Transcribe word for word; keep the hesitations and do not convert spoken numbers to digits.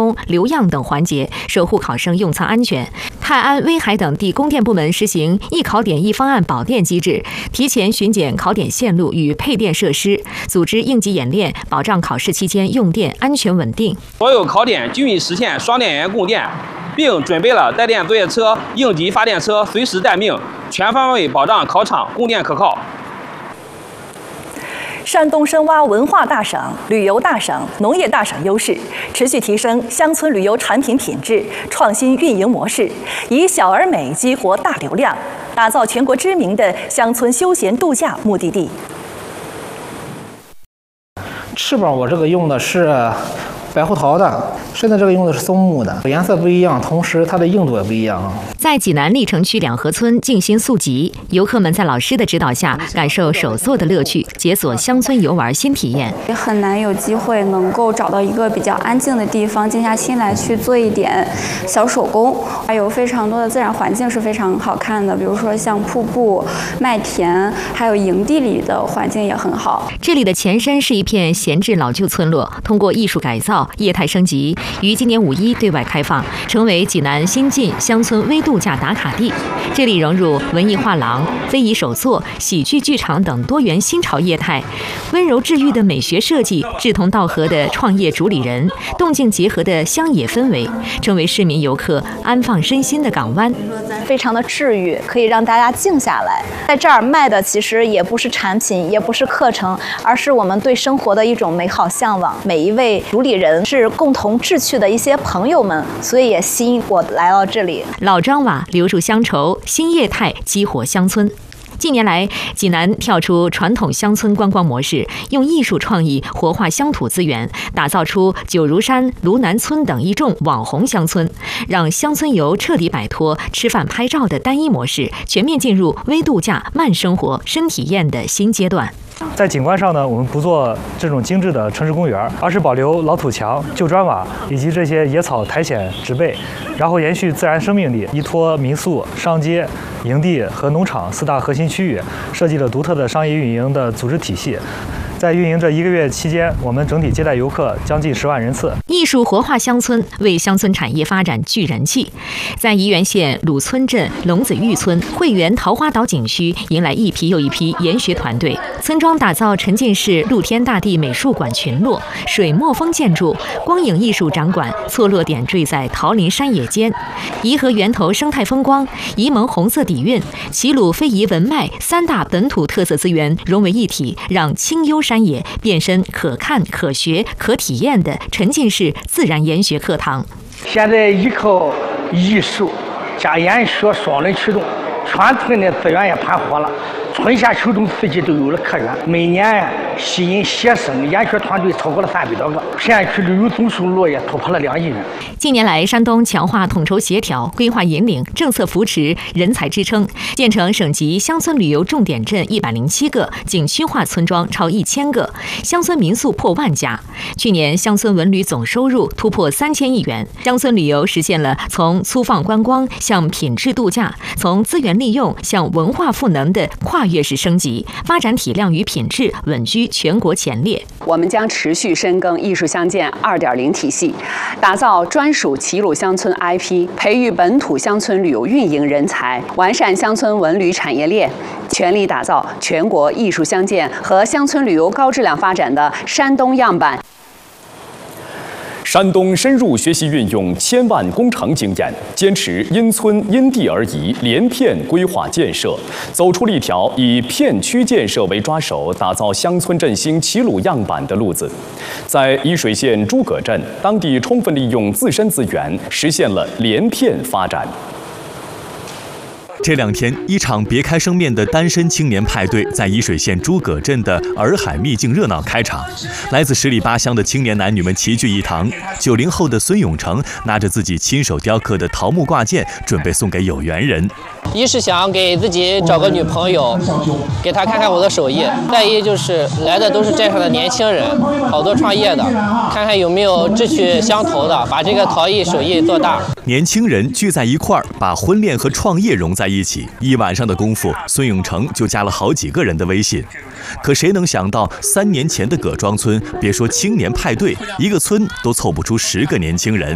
通、留样等环节，守护考生用餐安全。泰安、威海等地供电部门实行一考点一方案保电机制，提前巡检考点线路与配电设施，组织应急演练，保障考试期间用电安全稳定。 所有考点均已实现双电源供电，并准备了带电作业车、应急发电车，随时待命，全方位保障考场供电可靠。 山东深挖文化大省、旅游大省、农业大省优势，持续提升乡村旅游产品品质，创新运营模式，以小而美激活大流量，打造全国知名的乡村休闲度假目的地。 翅膀我这个用的是白胡桃的，现在这个用的是松木的，颜色不一样，同时它的硬度也不一样。 在济南历城区两河村静心宿集，游客们在老师的指导下，感受手作的乐趣，解锁乡村游玩新体验。 也很难有机会能够找到一个比较安静的地方，静下心来去做一点小手工。还有非常多的自然环境是非常好看的，比如说像瀑布、麦田，还有营地里的环境也很好。 这里的前身是一片闲置老旧村落，通过艺术改造、业态升级，于今年五一对外开放，成为济南新晋乡村微度假打卡地。这里融入文艺画廊、非遗手作、喜剧剧场等多元新潮业态，温柔治愈的美学设计，志同道合的创业主理人，动静结合的乡野氛围，成为市民游客安放身心的港湾。 非常的治愈，可以让大家静下来。在这儿卖的其实也不是产品，也不是课程，而是我们对生活的一种美好向往。每一位主理人是共同志趣的一些朋友们，所以也吸引我来到这里。 老砖瓦留住乡愁，新业态激活乡村。近年来，济南跳出传统乡村观光模式，用艺术创意活化乡土资源，打造出九如山、芦南村等一众网红乡村，让乡村游彻底摆脱吃饭拍照的单一模式，全面进入微度假、慢生活、深体验的新阶段。 在景观上呢，我们不做这种精致的城市公园，而是保留老土墙、旧砖瓦以及这些野草苔藓植被，然后延续自然生命力，依托民宿、商街、营地和农场四大核心区域，设计了独特的商业运营的组织体系。在运营这一个月期间，我们整体接待游客将近十万人次。 艺术活化乡村，为乡村产业发展聚人气。在沂源县鲁村镇龙子峪村汇源桃花岛景区，迎来一批又一批研学团队。村庄打造沉浸式露天大地美术馆群落，水墨风建筑、光影艺术展馆错落点缀在桃林山野间。颐和源头生态风光、沂蒙红色底蕴、齐鲁非遗文脉三大本土特色资源融为一体，让清幽山野变身可看、可学、可体验的沉浸式自然研学课堂。 现在依靠艺术加研学双轮驱动，全村的资源也盘活了。春夏秋冬四季都有了客源，每年吸引携生研学团队超过了三百多个，片区旅游总收入也突破了两亿元。 近年来，山东强化统筹协调、规划引领、政策扶持、人才支撑，建成省级乡村旅游重点镇一百零七个，景区化村庄超一千个，乡村民宿破万家。去年乡村文旅总收入突破三千亿元，乡村旅游实现了从粗放观光向品质度假，从资源利用向文化赋能的跨越式升级，发展体量与品质稳居全国前列。 我们将持续深耕艺术相见 二点零 体系，打造专属齐鲁乡村 I P， 培育本土乡村旅游运营人才，完善乡村文旅产业链，全力打造全国艺术相见和乡村旅游高质量发展的山东样板。 山东深入学习运用千万工程经验，坚持因村因地而宜连片规划建设，走出了一条以片区建设为抓手，打造乡村振兴齐鲁样板的路子。在沂水县诸葛镇，当地充分利用自身资源，实现了连片发展。 这两天，一场别开生面的单身青年派对在沂水县诸葛镇的洱海秘境热闹开场。来自十里八乡的青年男女们齐聚一堂。九零后的孙永成拿着自己亲手雕刻的桃木挂件，准备送给有缘人。 一是想给自己找个女朋友，给她看看我的手艺；再一就是来的都是镇上的年轻人，好多创业的，看看有没有志趣相投的，把这个陶艺手艺做大。 年轻人聚在一块儿，把婚恋和创业融在一起。一晚上的功夫，孙永成就加了好几个人的微信。可谁能想到，三年前的葛庄村，别说青年派对，一个村都凑不出十个年轻人。